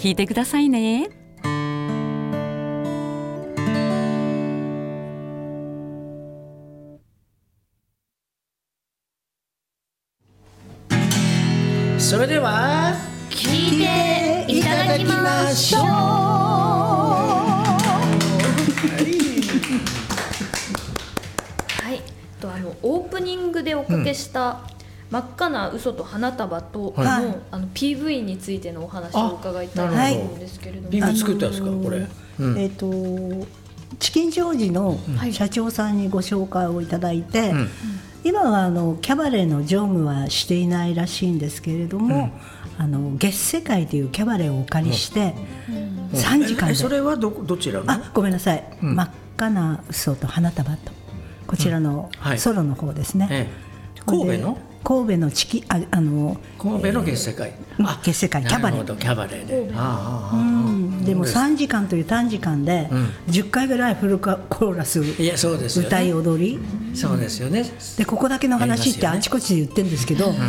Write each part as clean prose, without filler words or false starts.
聞いてくださいね。 それでは聞いていただきましょう。はい、オープニングでおかけした真っ赤な嘘と花束との、PV についてのお話を伺いたいと思うんですけれども、 PV 作ったんですか、これ。 チキンジョージの社長さんにご紹介をいただいて、今はキャバレーの乗務はしていないらしいんですけれども、月世界というキャバレーをお借りして、3時間で、 それは どちらの？ ごめんなさい、真っ赤な嘘と花束とこちらのソロの方ですね、 神戸の神戸の月世界、 月世界キャバレー、 キャバレーで、 でも3時間という短時間で10回ぐらいフルコーラス歌い踊り、 そうですよね。 でここだけの話ってあちこちで言ってるんですけど、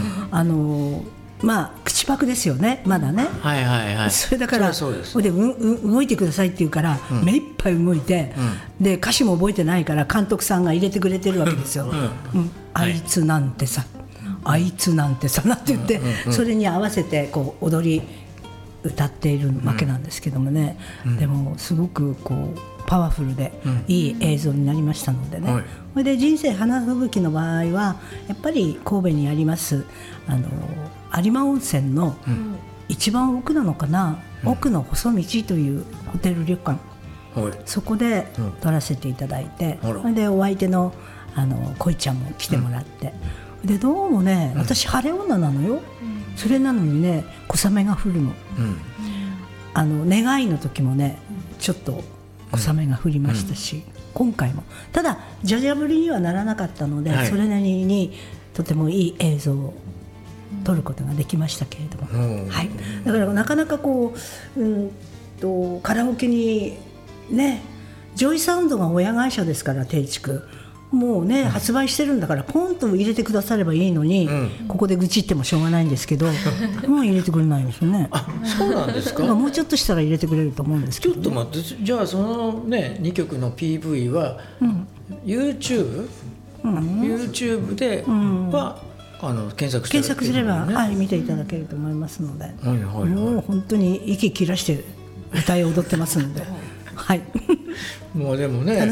口パクですよね、まだね。それだからで動いてくださいって言うから目いっぱい動いて、で歌詞も覚えてないから監督さんが入れてくれてるわけですよ。あいつなんてさ、あいつなんてさなんて言って、それに合わせてこう踊り歌っているわけなんですけどもね、でもすごくこうパワフルでいい映像になりましたのでね、それで人生花吹雪の場合はやっぱり神戸にあります有馬温泉の一番奥なのかな、奥の細道というホテル旅館、そこで撮らせていただいて、それでお相手の恋ちゃんも来てもらって、でどうもね、私晴れ女なのよ、それなのにね小雨が降るの、願いの時もねちょっと小雨が降りましたし、今回もただじゃじゃ降りにはならなかったので、それなりにとてもいい映像を撮ることができましたけれども、だからなかなかこう、カラオケにね、ジョイサウンドが親会社ですから、定築もうね、発売してるんだからポンと入れてくださればいいのに、ここで愚痴ってもしょうがないんですけど、もう入れてくれないんですよね。 そうなんですか。 もうちょっとしたら入れてくれると思うんですけど、 ちょっと待って、じゃあそのね2曲の PV は、YouTube では検索すれば、見ていただけると思いますので、もう本当に息切らして歌い踊ってますので、 もうでもね